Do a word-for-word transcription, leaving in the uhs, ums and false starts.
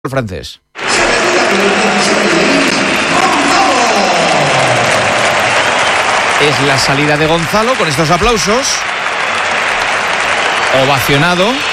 el francés. Es la salida de Gonzalo con estos aplausos. Ovacionado.